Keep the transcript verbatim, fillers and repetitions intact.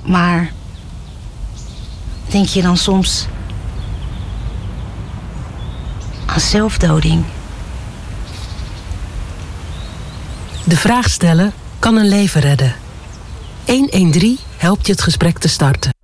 Maar denk je dan soms aan zelfdoding? De vraag stellen kan een leven redden. honderddertien helpt je het gesprek te starten.